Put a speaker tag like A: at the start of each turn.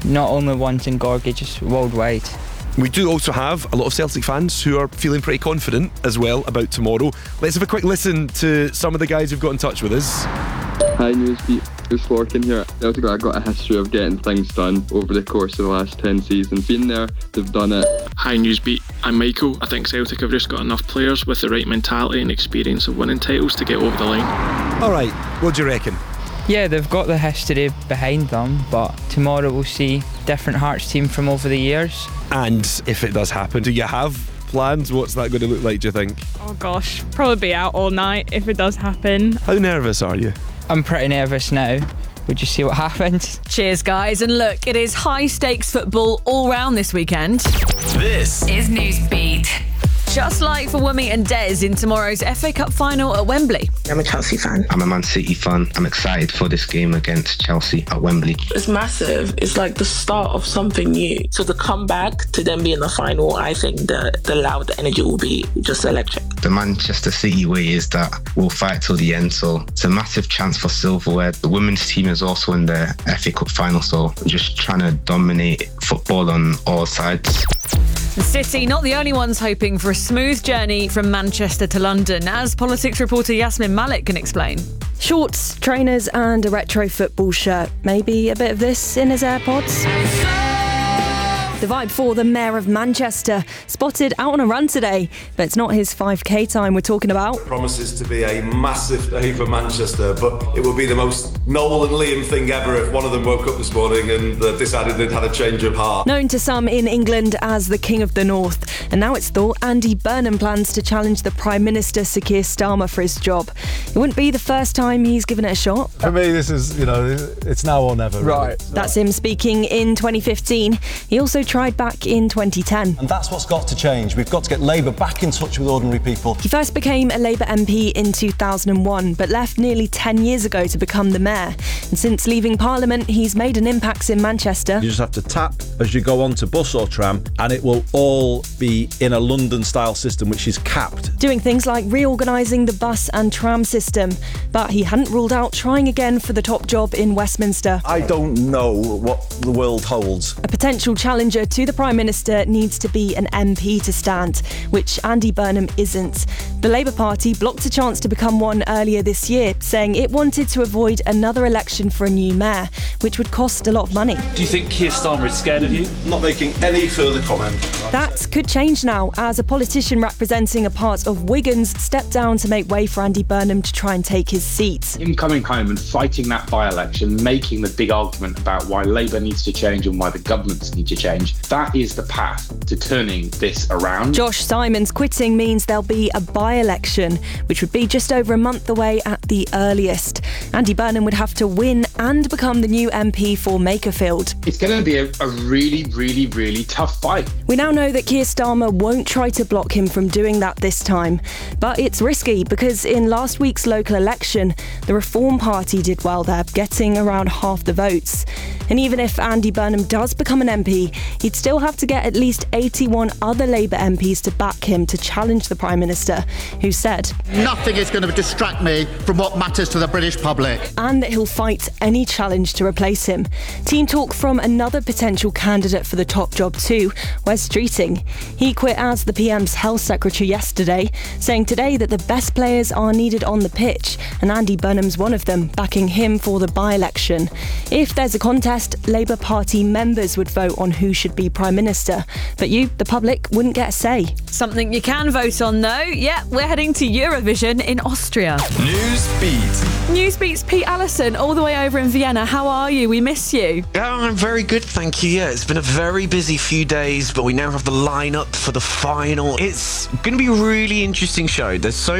A: not only ones in Gorgie, just worldwide.
B: We do also have a lot of Celtic fans who are feeling pretty confident as well about tomorrow. Let's have a quick listen to some of the guys who've got in touch with us.
C: Hi Newsbeat, it's Lorcan here. Celtic have got a history of getting things done over the course of the last 10 seasons. Being there, they've done it.
D: Hi Newsbeat, I'm Michael. I think Celtic have just got enough players with the right mentality and experience of winning titles to get over the line.
B: Alright, what do you reckon?
A: Yeah, they've got the history behind them, but tomorrow we'll see different Hearts team from over the years.
B: And if it does happen, do you have plans? What's that going to look like, do you think?
E: Oh gosh, probably be out all night if it does happen.
B: How nervous are you?
A: I'm pretty nervous now. We'll just see what happens.
F: Cheers, guys. And look, it is high-stakes football all round this weekend.
G: This
F: is Newsbeat. Just like for Wumi and Des in tomorrow's FA Cup final at Wembley.
H: I'm a Chelsea fan.
I: I'm a Man City fan. I'm excited for this game against Chelsea at Wembley.
H: It's massive. It's like the start of something new. So to come back to then be in the final, I think the loud energy will be just electric.
I: The Manchester City way is that we'll fight till the end, so it's a massive chance for silverware. The women's team is also in the FA Cup final, so we're just trying to dominate football on all sides.
F: The City not the only ones hoping for a smooth journey from Manchester to London, as politics reporter Yasmin Malik can explain.
J: Shorts, trainers and a retro football shirt. Maybe a bit of this in his AirPods. The vibe for the Mayor of Manchester, spotted out on a run today, but it's not his 5k time we're talking about.
K: It promises to be a massive day for Manchester, but it would be the most Noel and Liam thing ever if one of them woke up this morning and decided they'd had a change of heart.
J: Known to some in England as the King of the North, and now it's thought Andy Burnham plans to challenge the Prime Minister Sir Keir Starmer for his job. It wouldn't be the first time he's given it a shot.
L: For me, this is, it's now or never. Really.
J: Right. That's him speaking in 2015. He also tried back in 2010.
L: And that's what's got to change. We've got to get Labour back in touch with ordinary people.
J: He first became a Labour MP in 2001, but left nearly 10 years ago to become the mayor. And since leaving Parliament, he's made an impact in Manchester.
M: You just have to tap as you go onto bus or tram, and it will all be in a London-style system, which is capped.
J: Doing things like reorganising the bus and tram system. But he hadn't ruled out trying again for the top job in Westminster.
L: I don't know what the world holds.
J: A potential challenger to the Prime Minister needs to be an MP to stand, which Andy Burnham isn't. The Labour Party blocked a chance to become one earlier this year, saying it wanted to avoid another election for a new mayor, which would cost a lot of money.
N: Do you think Keir Starmer is scared of you?
K: Not making any further comment.
J: That could change now, as a politician representing a part of Wigan's stepped down to make way for Andy Burnham to try and take his seat.
O: Him coming home and fighting that by-election, making the big argument about why Labour needs to change and why the governments need to change, that is the path to turning this around.
J: Josh Simon's quitting means there'll be a by-election, which would be just over a month away at the earliest. Andy Burnham would have to win and become the new MP for Makerfield.
O: It's going to be a really, really, really tough fight.
J: We now know that Keir Starmer won't try to block him from doing that this time. But it's risky because in last week's local election, the Reform Party did well there, getting around half the votes. And even if Andy Burnham does become an MP, he'd still have to get at least 81 other Labour MPs to back him to challenge the Prime Minister, who said,
P: "Nothing is going to distract me from what matters to the British public."
J: And that he'll fight any challenge to replace him. Team talk from another potential candidate for the top job too, Wes Streeting. He quit as the PM's health secretary yesterday, saying today that the best players are needed on the pitch, and Andy Burnham's one of them, backing him for the by-election. If there's a contest, Labour Party members would vote on who should be Prime Minister, but you, the public, wouldn't get a say.
F: Something you can vote on though. Yeah, we're heading to Eurovision in Austria. Newsbeat's Pete Allison, all the way over in Vienna. How are you? We miss you.
Q: Yeah, I'm very good, thank you. Yeah, it's been a very busy few days, but we now have the lineup for the final. It's going to be a really interesting show. There's so